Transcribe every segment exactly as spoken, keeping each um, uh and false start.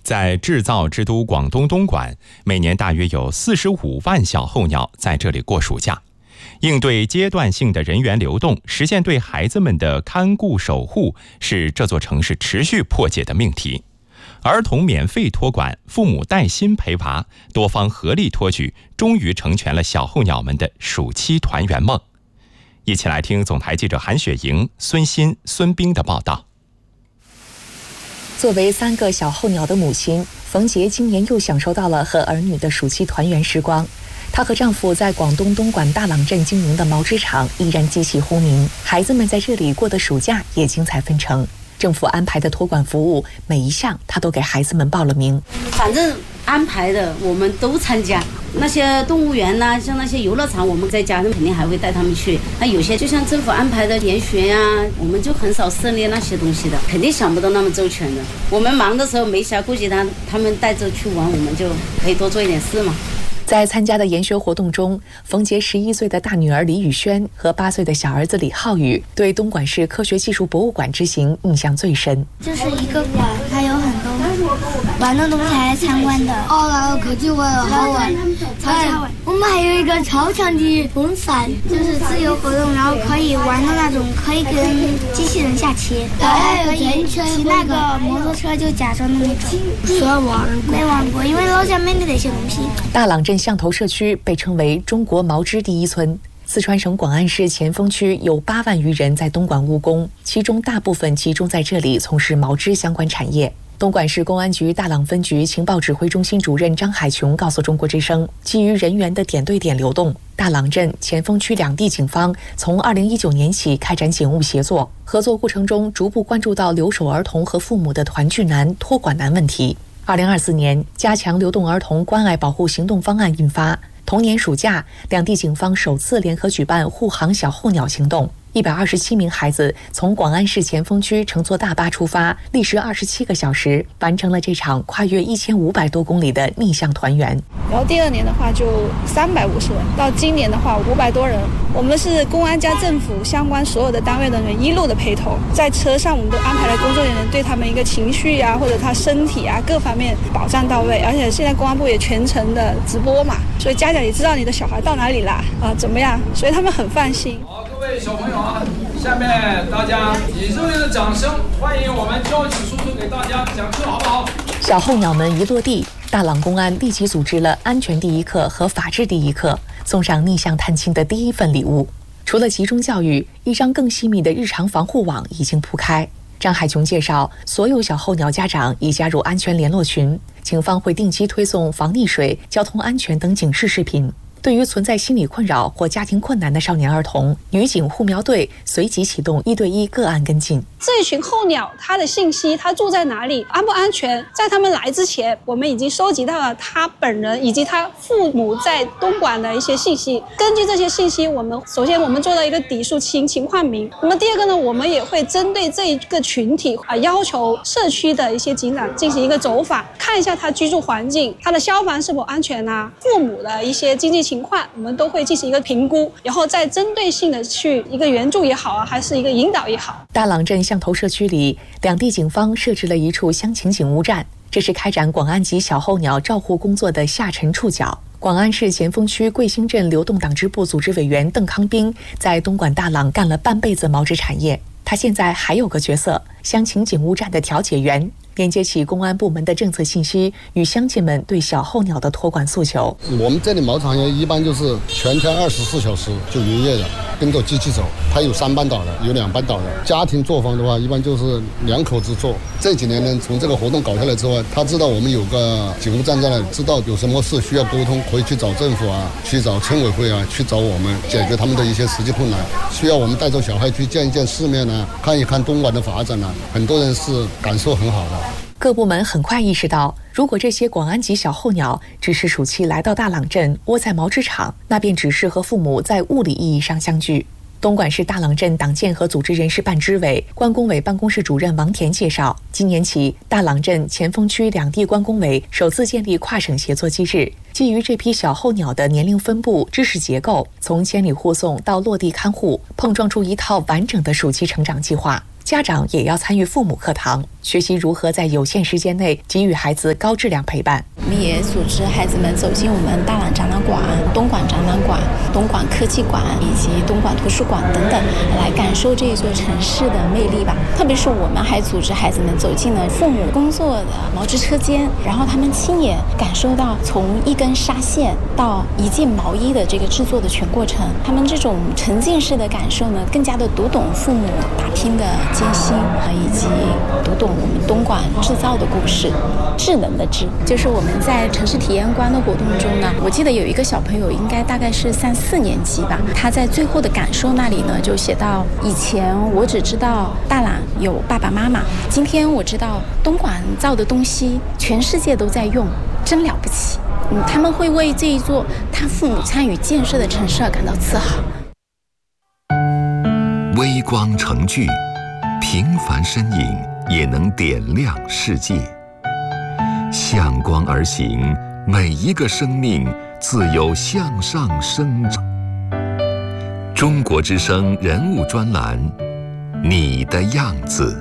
在制造之都广东东莞，每年大约有四十五万小候鸟在这里过暑假。应对阶段性的人员流动，实现对孩子们的看顾守护，是这座城市持续破解的命题。儿童免费托管，父母带薪陪娃，多方合力托举，终于成全了小候鸟们的暑期团圆梦。一起来听总台记者韩雪莹、孙鑫、孙冰的报道。 作为三个小候鸟的母亲，冯杰今年又享受到了和儿女的暑期团圆时光。她和丈夫在广东东莞大朗镇经营的毛织厂依然机器轰鸣，孩子们在这里过的暑假也精彩纷呈。政府安排的托管服务，每一项她都给孩子们报了名。 反正安排的我们都参加，那些动物园呐、啊，像那些游乐场，我们在家肯定还会带他们去。那有些就像政府安排的研学呀、啊，我们就很少涉猎那些东西的，肯定想不到那么周全的。我们忙的时候没暇顾及他，他们带着去玩，我们就可以多做一点事嘛。 在参加的研学活动中，冯杰十一岁的大女儿李宇轩和八岁的小儿子李浩宇对东莞市科学技术博物馆之行印象最深。 这是一个馆，它有很多玩的东西来参观的。哦，来了科技馆了，好玩，超好玩。我们还有一个超强的风扇，就是自由活动，然后可以玩的那种，可以跟机器人下棋，然后还可以骑那个摩托车，就假装那种。虽然玩没玩过，因为老家没得那些东西。 大朗镇象头社区被称为中国毛织第一村。四川省广安市前锋区有八万余人在东莞务工，其中大部分集中在这里从事毛织相关产业。东莞市公安局大朗分局情报指挥中心主任张海琼告诉中国之声，基于人员的点对点流动，大朗镇、前锋区两地警方从二零一九年起开展警务协作，合作过程中逐步关注到留守儿童和父母的团聚难、托管难问题。二零二四年，加强流动儿童关爱保护行动方案印发。同年暑假，两地警方首次联合举办护航小候鸟行动。一百二十七名孩子从广安市前锋区乘坐大巴出发，历时二十七个小时，完成了这场跨越一千五百多公里的逆向团圆。 然后第二年的话就三百五十人，到今年的话五百多人。我们是公安加政府相关所有的单位人员一路的陪同，在车上我们都安排了工作人员，对他们一个情绪啊或者他身体啊各方面保障到位。而且现在公安部也全程的直播嘛，所以家长也知道你的小孩到哪里啦啊怎么样，所以他们很放心。 好，各位小朋友啊，下面大家以热烈的掌声欢迎我们交警叔叔给大家讲课，好不好？ 小候鸟们一落地，大朗公安立即组织了安全第一课和法治第一课，送上逆向探亲的第一份礼物。除了集中教育，一张更细密的日常防护网已经铺开。张海琼介绍，所有小候鸟家长已加入安全联络群，警方会定期推送防溺水、交通安全等警示视频。对于存在心理困扰或家庭困难的少年儿童，女警护苗队随即启动一对一个案跟进。 这群候鸟它的信息，它住在哪里，安不安全，在他们来之前，我们已经收集到了他本人以及他父母在东莞的一些信息。根据这些信息，我们首先我们做了一个底数情情况名。那么第二个呢，我们也会针对这一个群体啊，要求社区的一些警长进行一个走访，看一下他居住环境，他的消防是否安全啊，父母的一些经济情况，我们都会进行一个评估，然后再针对性的去一个援助也好啊，还是一个引导也好。 大朗镇象头社区里，两地警方设置了一处乡情警务站，这是开展广安及小候鸟照护工作的下沉触角。广安市前锋区桂兴镇流动党支部组织委员邓康斌在东莞大朗干了半辈子毛织产业，他现在还有个角色，乡情警务站的调解员，连接起公安部门的政策信息与乡亲们对小候鸟的托管诉求。 我们这里毛产业一般就是全天二十四小时就营业的，跟着机器走，它有三班倒的，有两班倒的。家庭作坊的话，一般就是两口子做。这几年呢，从这个活动搞下来之后，他知道我们有个警务站在那里，知道有什么事需要沟通，可以去找政府啊，去找村委会啊，去找我们解决他们的一些实际困难。需要我们带着小孩去见一见世面啊，看一看东莞的发展啊，很多人是感受很好的。 各部门很快意识到，如果这些广安籍小候鸟只是暑期来到大朗镇窝在毛织厂，那便只是和父母在物理意义上相聚。东莞市大朗镇党建和组织人事办支委关工委办公室主任王田介绍，今年起，大朗镇、前锋区两地关工委首次建立跨省协作机制，基于这批小候鸟的年龄分布、知识结构，从千里护送到落地看护，碰撞出一套完整的暑期成长计划。 家长也要参与父母课堂，学习如何在有限时间内给予孩子高质量陪伴。 我们也组织孩子们走进我们大朗展览馆、东莞展览馆、东莞科技馆以及东莞图书馆等等，来感受这座城市的魅力吧。特别是我们还组织孩子们走进了父母工作的毛织车间，然后他们亲眼感受到从一根纱线到一件毛衣的这个制作的全过程。他们这种沉浸式的感受呢，更加的读懂父母打拼的艰辛啊，以及读懂我们东莞制造的故事。智能的智，就是我们在城市体验馆的活动中呢，我记得有一个小朋友，应该大概是三四年级吧，他在最后的感受那里呢，就写到：以前我只知道大朗有爸爸妈妈，今天我知道东莞造的东西全世界都在用，真了不起。嗯，他们会为这一座他父母参与建设的城市而感到自豪。 微光成炬，平凡身影也能点亮世界。向光而行，每一个生命自有向上生长。中国之声人物专栏，你的样子。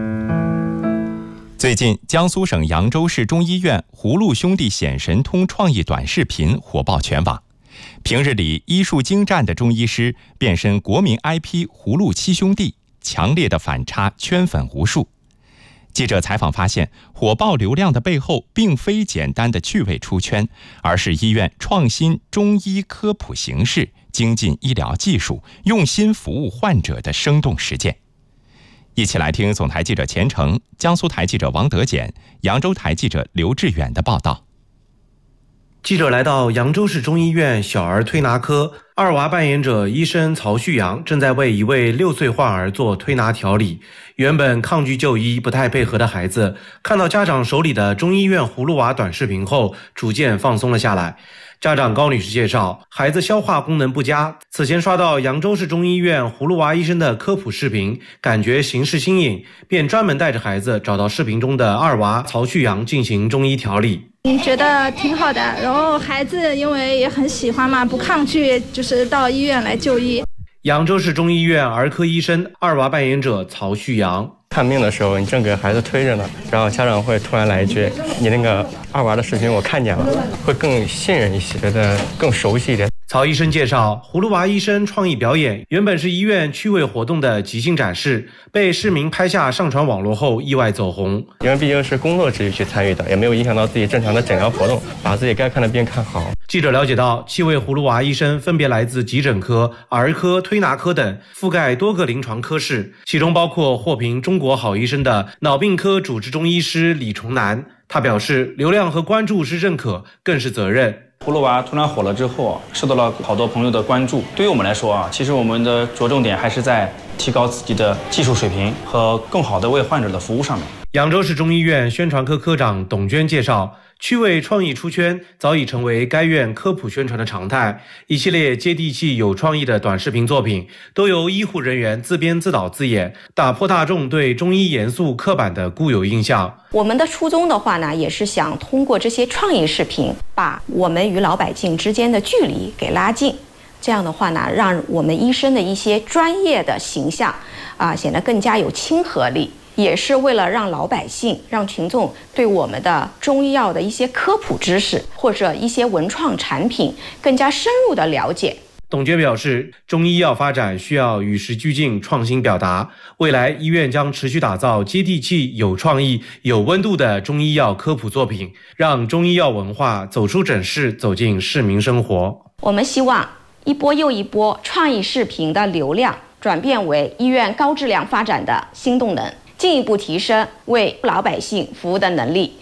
最近，江苏省扬州市中医院葫芦兄弟显神通创意短视频火爆全网。平日里医术精湛的中医师变身国民 I P 葫芦七兄弟，强烈的反差圈粉无数。记者采访发现，火爆流量的背后并非简单的趣味出圈，而是医院创新中医科普形式、精进医疗技术、用心服务患者的生动实践。一起来听总台记者钱程、江苏台记者王德简、扬州台记者刘志远的报道。 记者来到扬州市中医院小儿推拿科，二娃扮演者医生曹旭阳正在为一位六岁患儿做推拿调理。原本抗拒就医、不太配合的孩子，看到家长手里的中医院葫芦娃短视频后，逐渐放松了下来。家长高女士介绍，孩子消化功能不佳，此前刷到扬州市中医院葫芦娃医生的科普视频，感觉形势新颖，便专门带着孩子找到视频中的二娃曹旭阳进行中医调理。 嗯，觉得挺好的，然后孩子因为也很喜欢嘛，不抗拒，就是到医院来就医。 扬州市中医院儿科医生，二娃扮演者曹旭阳。 看病的时候，你正给孩子推着呢，然后家长会突然来一句：“你那个二娃的视频我看见了”，会更信任一些，觉得更熟悉一点。 曹医生介绍，葫芦娃医生创意表演原本是医院趣味活动的即兴展示，被市民拍下上传网络后意外走红。 因为毕竟是工作之余去参与的，也没有影响到自己正常的诊疗活动，把自己该看的病看好。 记者了解到，七位葫芦娃医生分别来自急诊科、儿科、推拿科等，覆盖多个临床科室，其中包括获评中国好医生的脑病科主治中医师李崇南。他表示，流量和关注是认可，更是责任。 葫芦娃突然火了之后，受到了好多朋友的关注。对于我们来说啊，其实我们的着重点还是在提高自己的技术水平和更好的为患者的服务上面。 扬州市中医院宣传科科长董娟介绍，趣味创意出圈早已成为该院科普宣传的常态，一系列接地气有创意的短视频作品都由医护人员自编自导自演，打破大众对中医严肃刻板的固有印象。 我们的初衷的话呢，也是想通过这些创意视频，把我们与老百姓之间的距离给拉近，这样的话呢，让我们医生的一些专业的形象啊，显得更加有亲和力。也是为了让老百姓、让群众对我们的中医药的一些科普知识或者一些文创产品更加深入的了解。 董娟表示，中医药发展需要与时俱进、创新表达。未来医院将持续打造接地气、有创意、有温度的中医药科普作品，让中医药文化走出诊室，走进市民生活。 我们希望一波又一波创意视频的流量转变为医院高质量发展的新动能，进一步提升为老百姓服务的能力。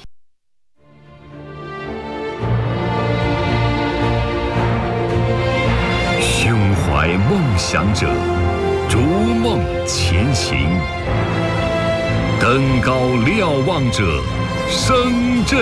胸怀梦想者，逐梦前行，登高瞭望者，声震